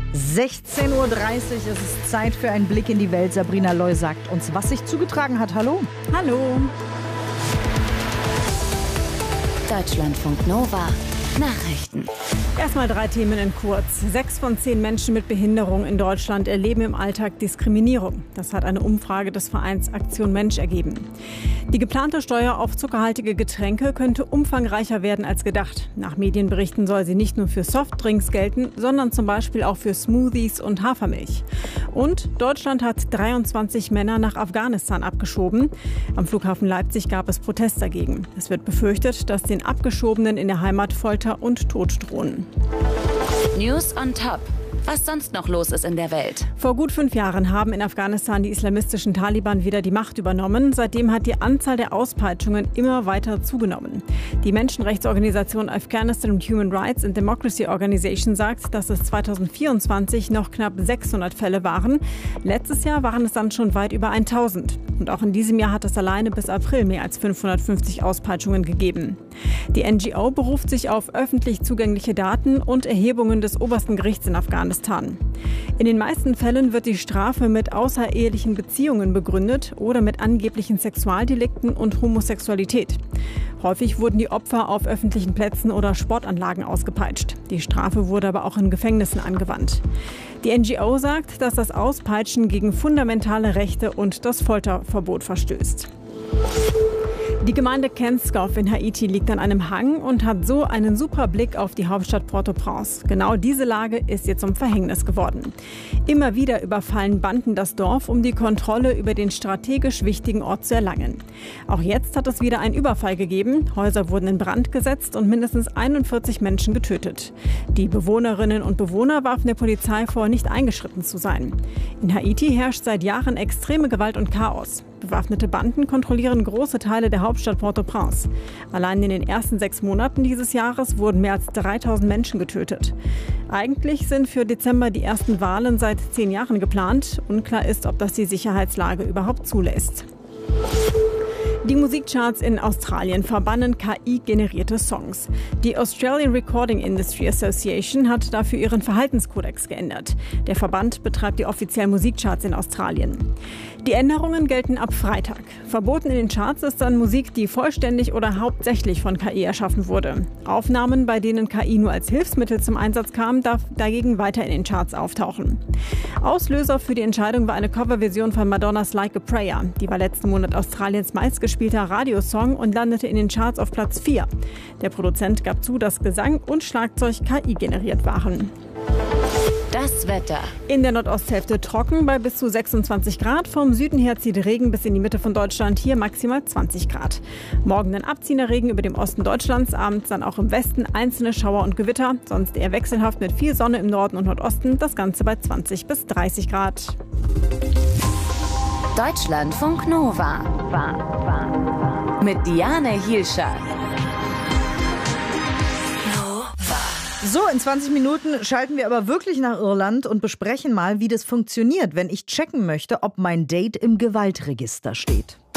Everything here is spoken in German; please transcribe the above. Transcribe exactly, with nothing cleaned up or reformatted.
sechzehn Uhr dreißig, es ist Zeit für einen Blick in die Welt. Sabrina Loy sagt uns, was sich zugetragen hat. Hallo. Hallo. Deutschlandfunk Nova. Nachrichten. Erstmal drei Themen in kurz. Sechs von zehn Menschen mit Behinderung in Deutschland erleben im Alltag Diskriminierung. Das hat eine Umfrage des Vereins Aktion Mensch ergeben. Die geplante Steuer auf zuckerhaltige Getränke könnte umfangreicher werden als gedacht. Nach Medienberichten soll sie nicht nur für Softdrinks gelten, sondern zum Beispiel auch für Smoothies und Hafermilch. Und Deutschland hat dreiundzwanzig Männer nach Afghanistan abgeschoben. Am Flughafen Leipzig gab es Protest dagegen. Es wird befürchtet, dass den Abgeschobenen in der Heimat Folter und Tod drohen. News on Top. Was sonst noch los ist in der Welt. Vor gut fünf Jahren haben in Afghanistan die islamistischen Taliban wieder die Macht übernommen. Seitdem hat die Anzahl der Auspeitschungen immer weiter zugenommen. Die Menschenrechtsorganisation Afghanistan Human Rights and Democracy Organization sagt, dass es zweitausendvierundzwanzig noch knapp sechshundert Fälle waren. Letztes Jahr waren es dann schon weit über tausend. Und auch in diesem Jahr hat es alleine bis April mehr als fünfhundertfünfzig Auspeitschungen gegeben. Die N G O beruft sich auf öffentlich zugängliche Daten und Erhebungen des obersten Gerichts in Afghanistan. In den meisten Fällen wird die Strafe mit außerehelichen Beziehungen begründet oder mit angeblichen Sexualdelikten und Homosexualität. Häufig wurden die Opfer auf öffentlichen Plätzen oder Sportanlagen ausgepeitscht. Die Strafe wurde aber auch in Gefängnissen angewandt. Die N G O sagt, dass das Auspeitschen gegen fundamentale Rechte und das Folterverbot verstößt. Die Gemeinde Kenskow in Haiti liegt an einem Hang und hat so einen super Blick auf die Hauptstadt Port-au-Prince. Genau diese Lage ist ihr zum Verhängnis geworden. Immer wieder überfallen Banden das Dorf, um die Kontrolle über den strategisch wichtigen Ort zu erlangen. Auch jetzt hat es wieder einen Überfall gegeben. Häuser wurden in Brand gesetzt und mindestens einundvierzig Menschen getötet. Die Bewohnerinnen und Bewohner warfen der Polizei vor, nicht eingeschritten zu sein. In Haiti herrscht seit Jahren extreme Gewalt und Chaos. Bewaffnete Banden kontrollieren große Teile der Hauptstadt Port-au-Prince. Allein in den ersten sechs Monaten dieses Jahres wurden mehr als dreitausend Menschen getötet. Eigentlich sind für Dezember die ersten Wahlen seit zehn Jahren geplant. Unklar ist, ob das die Sicherheitslage überhaupt zulässt. Die Musikcharts in Australien verbannen K I-generierte Songs. Die Australian Recording Industry Association hat dafür ihren Verhaltenskodex geändert. Der Verband betreibt die offiziellen Musikcharts in Australien. Die Änderungen gelten ab Freitag. Verboten in den Charts ist dann Musik, die vollständig oder hauptsächlich von K I erschaffen wurde. Aufnahmen, bei denen K I nur als Hilfsmittel zum Einsatz kam, darf dagegen weiter in den Charts auftauchen. Auslöser für die Entscheidung war eine Coverversion von Madonnas Like a Prayer. Die war letzten Monat Australiens meistgespielter Radiosong und landete in den Charts auf Platz vier. Der Produzent gab zu, dass Gesang und Schlagzeug K I generiert waren. Das Wetter. In der Nordosthälfte trocken bei bis zu sechsundzwanzig Grad. Vom Süden her zieht Regen bis in die Mitte von Deutschland, hier maximal zwanzig Grad. Morgen dann abziehender Regen über dem Osten Deutschlands, abends dann auch im Westen einzelne Schauer und Gewitter. Sonst eher wechselhaft mit viel Sonne im Norden und Nordosten, das Ganze bei zwanzig bis dreißig Grad. Deutschlandfunk Nova. War, war. Mit Diane Hielscher. So, in zwanzig Minuten schalten wir aber wirklich nach Irland und besprechen mal, wie das funktioniert, wenn ich checken möchte, ob mein Date im Gewaltregister steht.